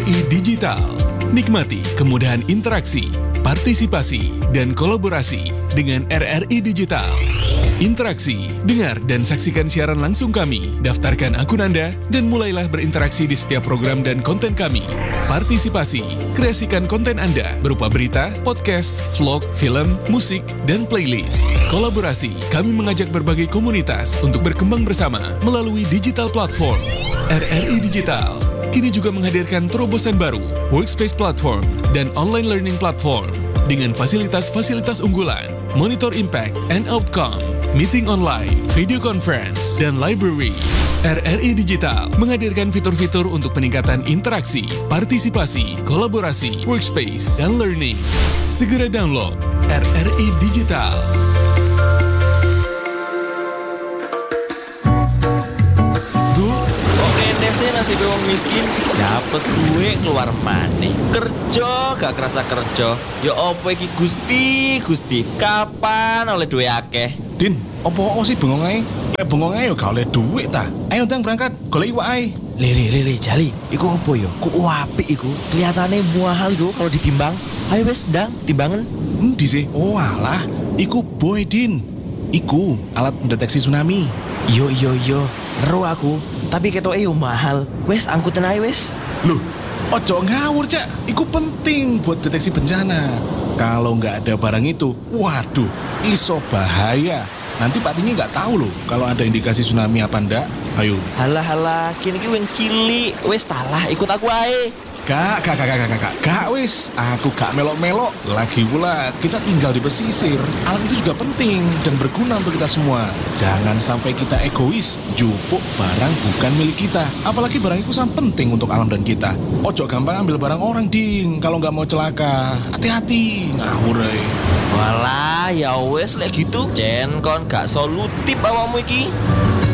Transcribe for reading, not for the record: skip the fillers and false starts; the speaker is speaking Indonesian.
RRI Digital. Nikmati kemudahan interaksi, partisipasi, dan kolaborasi dengan RRI Digital. Interaksi, dengar dan saksikan siaran langsung kami, daftarkan akun Anda, dan mulailah berinteraksi di setiap program dan konten kami. Partisipasi, kreasikan konten Anda berupa berita, podcast, vlog, film, musik, dan playlist. Kolaborasi, kami mengajak berbagai komunitas untuk berkembang bersama melalui digital platform. RRI Digital kini juga menghadirkan terobosan baru, workspace platform, dan online learning platform dengan fasilitas-fasilitas unggulan, monitor impact and outcome, meeting online, video conference, dan library. RRI Digital menghadirkan fitur-fitur untuk peningkatan interaksi, partisipasi, kolaborasi, workspace, dan learning. Segera download RRI Digital. Nasib wong miskin dapet duit keluar maneh, kerja gak kerasa kerja. Ya opo iki Gusti kapan oleh duit akeh? Din, opo sih bengong ae? Lek bengong ae yo gak oleh duit ta. Ayo ndang berangkat, golek iwak ae. Le Jali, iku opo yo? Ku apik iku. Kelihatane mahal iku kalau ditimbang. Ayo wes ndang timbangan. Endi sih? Oh alah, iku boy Din. Iku alat pendeteksi tsunami. Yo, ero aku. Tapi ketoke yo mahal. Wes angkutan ae wes. Loh, ojo ngawur Cak. Iku penting buat deteksi bencana. Kalau nggak ada barang itu, waduh, iso bahaya. Nanti Pak Tinggi nggak tahu loh kalau ada indikasi tsunami apa ndak. Ayo. Halah, kini ki wing cilik. Wes talah, ikut aku ae. Gak wis, aku gak melok-melok. Lagi pula kita tinggal di pesisir. Alat itu juga penting dan berguna untuk kita semua. Jangan sampai kita egois, jupuk barang bukan milik kita. Apalagi barang itu sangat penting untuk alam dan kita. Ojo gampang ambil barang orang, Ding, kalau gak mau celaka. Hati-hati, ngawur ae. Walah, ya wes lek gitu. Cen kon gak solutif awakmu iki.